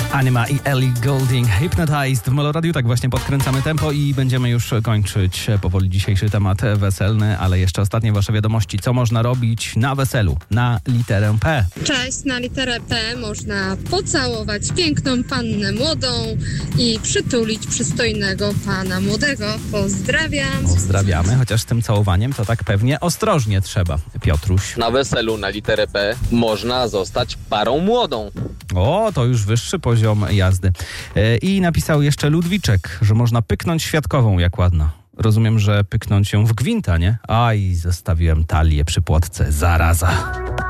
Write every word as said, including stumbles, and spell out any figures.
Anima i Ellie Goulding, Hypnotized w Molo Radio. Tak właśnie podkręcamy tempo i będziemy już kończyć powoli dzisiejszy temat weselny, ale jeszcze ostatnie wasze wiadomości. Co można robić na weselu na literę P? Cześć, na literę P można pocałować piękną pannę młodą i przytulić przystojnego pana młodego. Pozdrawiam. Pozdrawiamy, chociaż z tym całowaniem to tak pewnie ostrożnie trzeba. Piotruś. Na weselu na literę P można zostać parą młodą. O, to już wyższy poziom jazdy. E, I napisał jeszcze Ludwiczek, że można pyknąć świadkową, jak ładna. Rozumiem, że pyknąć ją w gwinta, nie? Aj, zostawiłem talię przy płotce. Zaraza.